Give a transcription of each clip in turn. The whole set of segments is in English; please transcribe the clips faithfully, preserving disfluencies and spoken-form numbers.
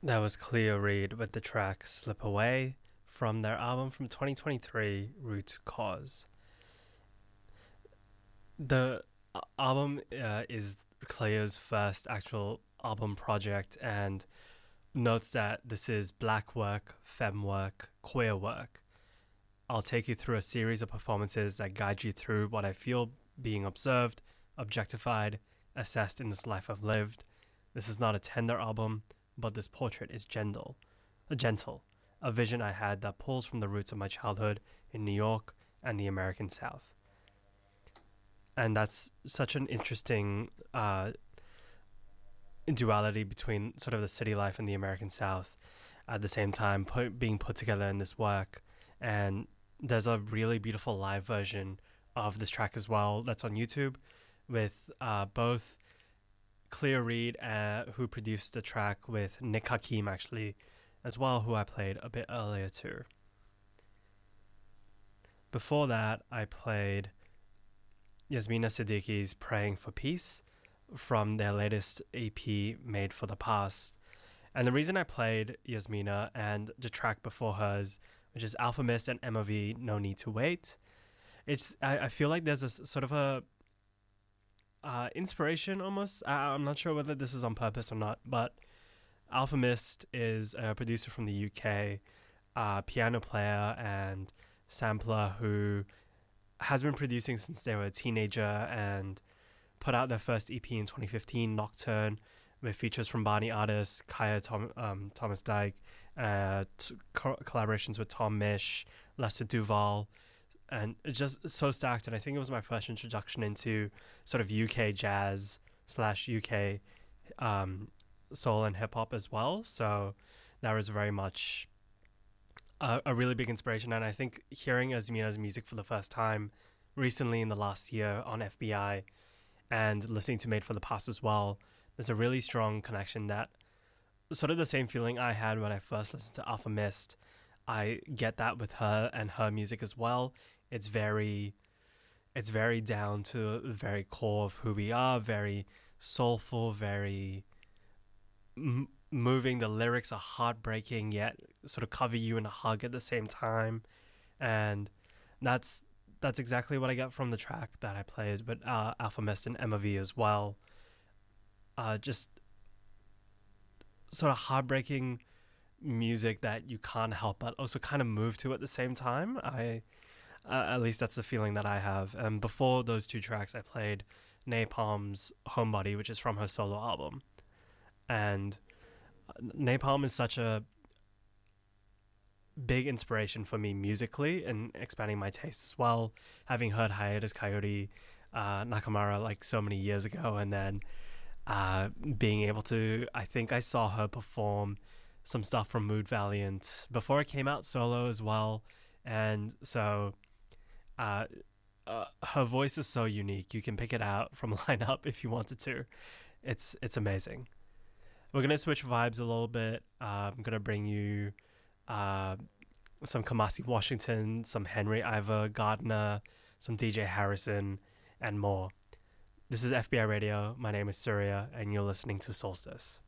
That was Cleo Reed with the track Slip Away from their album from twenty twenty-three, Root Cause. The uh, album uh, is Cleo's first actual album project and notes that this is black work, femme work, queer work. I'll take you through a series of performances that guide you through what I feel being observed, objectified, assessed in this life I've lived. This is not a tender album, but this portrait is gentle, a gentle, a vision I had that pulls from the roots of my childhood in New York and the American South. And that's such an interesting uh, duality between sort of the city life and the American South at the same time put, being put together in this work. And there's a really beautiful live version of this track as well that's on YouTube with uh, both Cleo Reed, uh, who produced the track, with Nick Hakim actually as well, who I played a bit earlier too. Before that, I played Yasmina Siddiqui's Praying for Peace from their latest E P, Made for the Past. And the reason I played Yasmina and the track before hers, which is Alpha Mist and M O V, No Need to Wait, it's I, I feel like there's a sort of a uh, inspiration almost. I, I'm not sure whether this is on purpose or not, but Alpha Mist is a producer from the U K, uh, piano player and sampler who has been producing since they were a teenager and put out their first E P in twenty fifteen, Nocturne, with features from Barney Artist, Kaya Tom, um, Thomas Dyke, uh, t- co- collaborations with Tom Misch, Lester Duval, and it's just so stacked. And I think it was my first introduction into sort of U K jazz slash U K um, soul and hip hop as well. So that was very much a, a really big inspiration. And I think hearing Azmina's music for the first time recently in the last year on F B I and listening to Made for the Past as well, there's a really strong connection that sort of the same feeling I had when I first listened to Alpha Mist. I get that with her and her music as well. It's very, it's very down to the very core of who we are, very soulful, very m- moving. The lyrics are heartbreaking yet sort of cover you in a hug at the same time. And that's that's exactly what I get from the track that I played, but uh, Alpha Mist and M O V as well. Uh, just sort of heartbreaking music that you can't help but also kind of move to at the same time. I, uh, at least that's the feeling that I have. And before those two tracks, I played Napalm's Homebody, which is from her solo album. And Napalm is such a big inspiration for me musically and expanding my taste as well. Having heard Hiatus Coyote, uh, Nakamura like so many years ago, and then uh, being able to, I think I saw her perform some stuff from Mood Valiant before it came out solo as well. And so uh, uh, her voice is so unique. You can pick it out from lineup if you wanted to. It's it's amazing. We're going to switch vibes a little bit. Uh, I'm going to bring you uh, some Kamasi Washington, some Henry Ivor Gardner, some D J Harrison, and more. This is F B I Radio. My name is Surya, and you're listening to Solstice.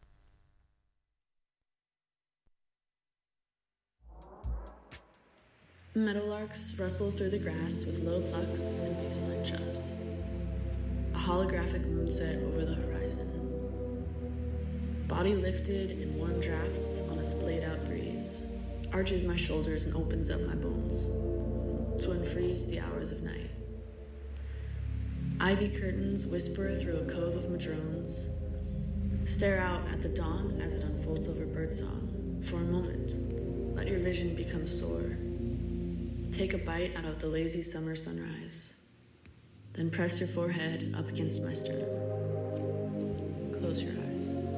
Meadowlarks rustle through the grass with low plucks and baseline chops. A holographic moonset over the horizon. Body lifted in warm drafts on a splayed out breeze, arches my shoulders and opens up my bones to unfreeze the hours of night. Ivy curtains whisper through a cove of madrones, stare out at the dawn as it unfolds over birdsong. For a moment, let your vision become sore. Take a bite out of the lazy summer sunrise, then press your forehead up against my sternum. Close your eyes.